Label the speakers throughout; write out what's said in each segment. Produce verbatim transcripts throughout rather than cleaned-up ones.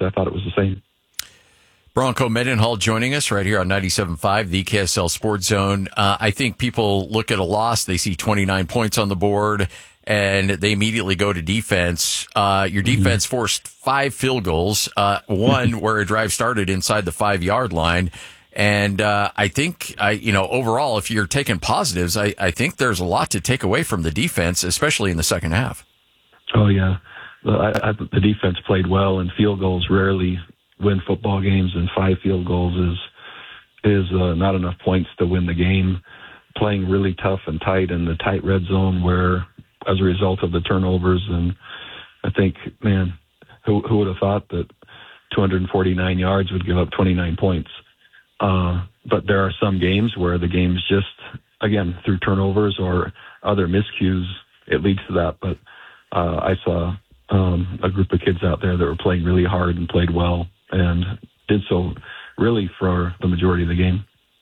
Speaker 1: I thought it was the same.
Speaker 2: Bronco Mendenhall joining us right here on ninety-seven point five, the K S L Sports Zone. Uh, I think people look at a loss, they see twenty-nine points on the board, and they immediately go to defense. Uh, your defense mm-hmm. forced five field goals, uh, one where a drive started inside the five-yard line. And uh, I think, I, you know, overall, if you're taking positives, I, I think there's a lot to take away from the defense, especially in the second half.
Speaker 1: Oh, yeah. I, I, the defense played well, and field goals rarely win football games, and five field goals is is uh, not enough points to win the game. Playing really tough and tight in the tight red zone where, as a result of the turnovers, and I think, man, who, who would have thought that two hundred forty-nine yards would give up twenty-nine points? Uh, but there are some games where the game's just, again, through turnovers or other miscues, it leads to that. But uh, I saw um, a group of kids out there that were playing really hard and played well, and did so really for the majority of the game.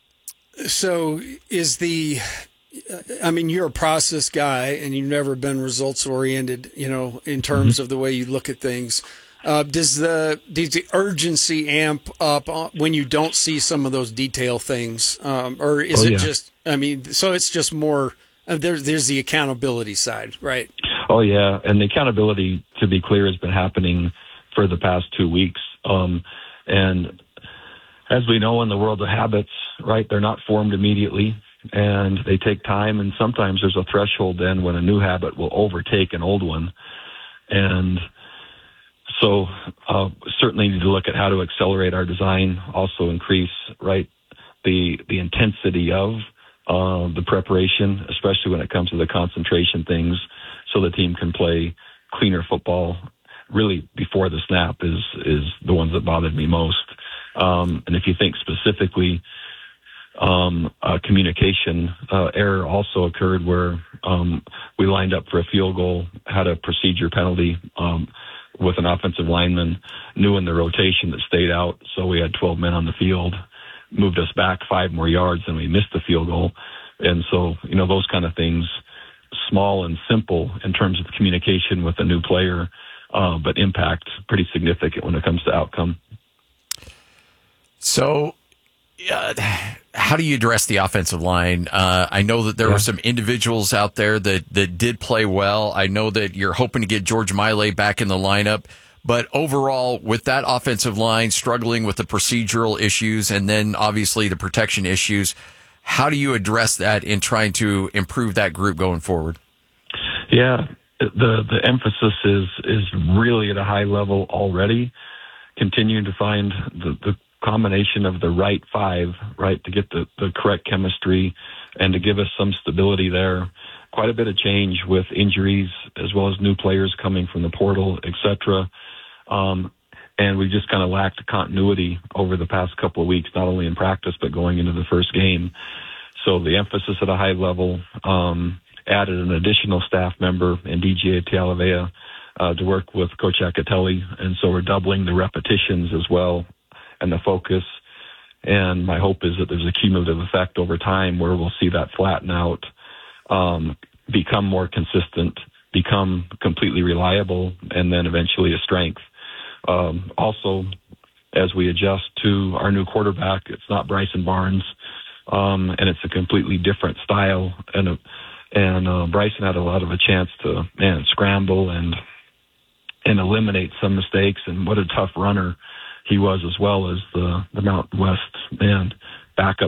Speaker 3: So is the, I mean, you're a process guy and you've never been results oriented, you know, in terms mm-hmm. of the way you look at things. Uh, does the, does the urgency amp up when you don't see some of those detail things? Um, or is
Speaker 1: oh,
Speaker 3: it
Speaker 1: yeah.
Speaker 3: just, I mean, so it's just more, uh, there's, there's the accountability side, right?
Speaker 1: Oh yeah. And the accountability, to be clear, has been happening for the past two weeks. Um, and as we know in the world of habits, right, they're not formed immediately and they take time. And sometimes there's a threshold then when a new habit will overtake an old one. And so uh, certainly need to look at how to accelerate our design, also increase, right, the the intensity of uh, the preparation, especially when it comes to the concentration things, so the team can play cleaner football. Really, before the snap is is the ones that bothered me most. Um, and if you think specifically, um, uh, communication uh, error also occurred where um, we lined up for a field goal, had a procedure penalty um, with an offensive lineman, knew in the rotation that stayed out, so we had twelve men on the field, moved us back five more yards, and we missed the field goal. And so, you know, those kind of things, small and simple in terms of communication with a new player, uh, but impact pretty significant when it comes to outcome.
Speaker 2: So, uh, how do you address the offensive line? Uh, I know that there yeah. were some individuals out there that, that did play well. I know that you're hoping to get George Miley back in the lineup. But overall, with that offensive line struggling with the procedural issues and then obviously the protection issues, how do you address that in trying to improve that group going forward?
Speaker 1: Yeah, the the emphasis is is really at a high level already, continuing to find the, the combination of the right five, right, to get the, the correct chemistry and to give us some stability there. Quite a bit of change with injuries as well as new players coming from the portal, et cetera. Um, and we just kind of lacked continuity over the past couple of weeks, not only in practice, but going into the first game. So the emphasis at a high level, um, added an additional staff member in D G A Talavea uh, to work with Coach Acatelli. And so we're doubling the repetitions as well and the focus. And my hope is that there's a cumulative effect over time where we'll see that flatten out, um, become more consistent, become completely reliable, and then eventually a strength. Um, also, as we adjust to our new quarterback, it's not Bryson Barnes, um, and it's a completely different style. And a, and uh, Bryson had a lot of a chance to man scramble and and eliminate some mistakes. And what a tough runner he was, as well as the the Mountain West and backup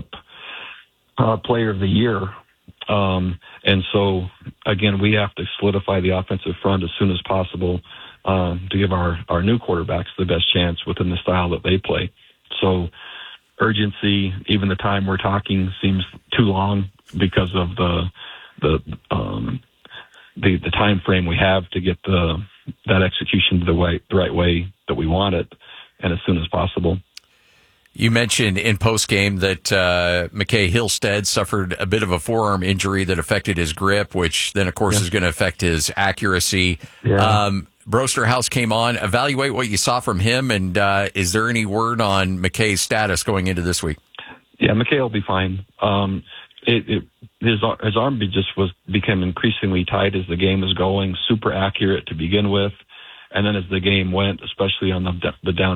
Speaker 1: uh, player of the year. Um, and so again, we have to solidify the offensive front as soon as possible. Um, to give our, our new quarterbacks the best chance within the style that they play. So urgency, even the time we're talking seems too long because of the the um, the, the time frame we have to get the that execution the way the right way that we want it, and as soon as possible.
Speaker 2: You mentioned in postgame that uh, McKay Hillstead suffered a bit of a forearm injury that affected his grip, which then, of course, yeah. is going to affect his accuracy.
Speaker 1: Yeah.
Speaker 2: Um, Brosterhouse came on. Evaluate what you saw from him, and uh, is there any word on McKay's status going into this week?
Speaker 1: Yeah, McKay will be fine. Um, it, it, his his arm be just was became increasingly tight as the game was going. Super accurate to begin with, and then as the game went, especially on the the down